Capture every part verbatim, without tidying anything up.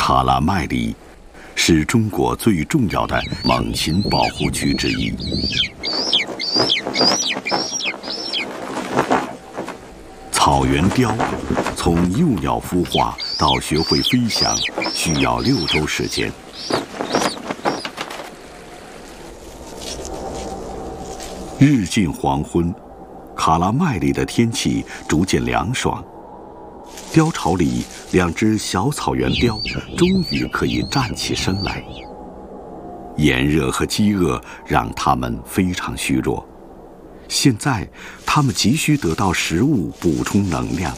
卡拉麦里是中国最重要的猛禽保护区之一。草原雕从幼鸟孵化到学会飞翔，需要六周时间。日近黄昏，卡拉麦里的天气逐渐凉爽。雕巢里，两只小草原雕终于可以站起身来。炎热和饥饿让它们非常虚弱，现在它们急需得到食物补充能量。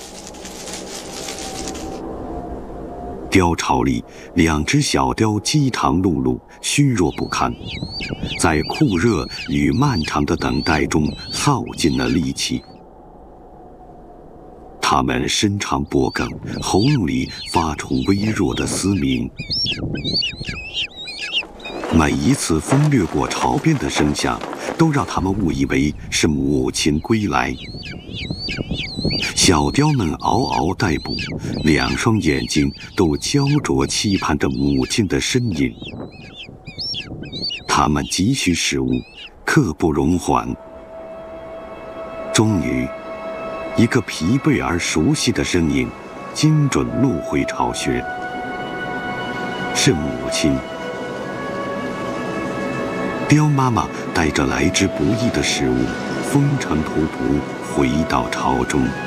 雕巢里，两只小雕饥肠辘辘，虚弱不堪，在酷热与漫长的等待中耗尽了力气。它们伸长脖颈，喉咙里发出微弱的嘶鸣。每一次风掠过巢边的声响，都让它们误以为是母亲归来。小雕们嗷嗷待哺，两双眼睛都焦灼期盼着母亲的身影。它们急需食物，刻不容缓。终于，一个疲惫而熟悉的身影精准落回巢穴，是母亲。雕妈妈带着来之不易的食物，风尘仆仆回到巢中。